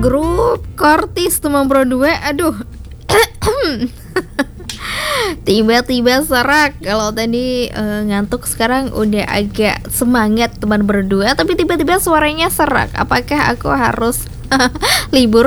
grup Kortis teman Pro 2. Aduh. Tiba-tiba serak. Kalau tadi ngantuk, sekarang udah agak semangat teman berdua. Tapi tiba-tiba suaranya serak. Apakah aku harus libur?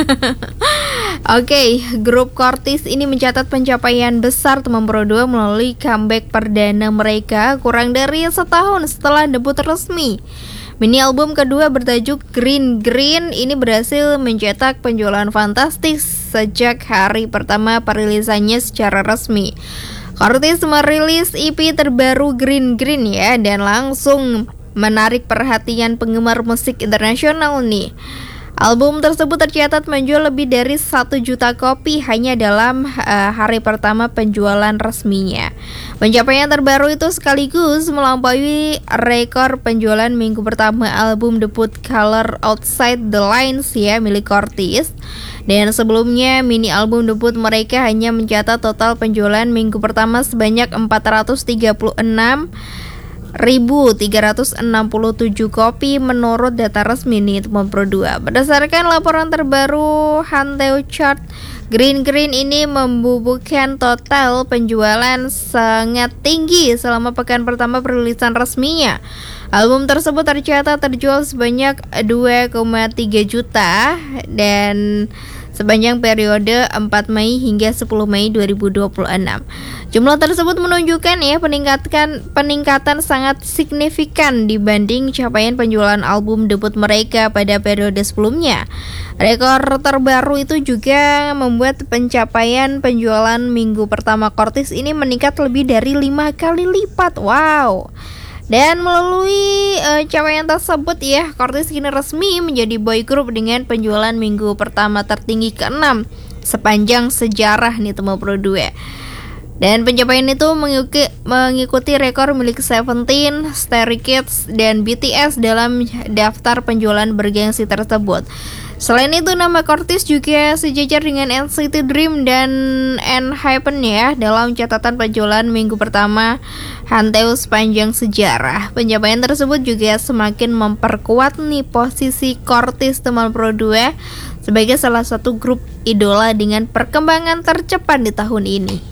Oke, grup Kortis ini mencatat pencapaian besar teman Pro 2 melalui comeback perdana mereka kurang dari setahun setelah debut resmi. Mini album kedua bertajuk Green Green ini berhasil mencetak penjualan fantastis sejak hari pertama perilisannya secara resmi. Kortis merilis EP terbaru Green Green ya, dan langsung menarik perhatian penggemar musik internasional nih. Album tersebut tercatat menjual lebih dari 1 juta kopi hanya dalam hari pertama penjualan resminya. Pencapaian terbaru itu sekaligus melampaui rekor penjualan minggu pertama album debut Color Outside the Lines ya milik Kortis. Dan sebelumnya mini album debut mereka hanya mencatat total penjualan minggu pertama sebanyak 436.367 kopi menurut data resmi nih teman Pro 2. Berdasarkan laporan terbaru Hanteo Chart, Green Green ini membubuhkan total penjualan sangat tinggi selama pekan pertama perilisan resminya. Album tersebut tercatat terjual sebanyak 2,3 juta dan sepanjang periode 4 Mei hingga 10 Mei 2026. Jumlah tersebut menunjukkan ya peningkatan sangat signifikan dibanding capaian penjualan album debut mereka pada periode sebelumnya. Rekor terbaru itu juga membuat pencapaian penjualan minggu pertama Kortis ini meningkat lebih dari 5 kali lipat. Wow. Dan melalui capaian tersebut ya, Kortis kini resmi menjadi boy group dengan penjualan minggu pertama tertinggi ke-6 sepanjang sejarah nih teman Pro 2. Dan pencapaian itu mengikuti rekor milik Seventeen, Stray Kids, dan BTS dalam daftar penjualan bergengsi tersebut. Selain itu, nama Kortis juga sejajar dengan NCT Dream dan ENHYPEN ya dalam catatan penjualan minggu pertama Hanteo sepanjang sejarah. Pencapaian tersebut juga semakin memperkuat nih posisi Kortis teman Pro 2 sebagai salah satu grup idola dengan perkembangan tercepat di tahun ini.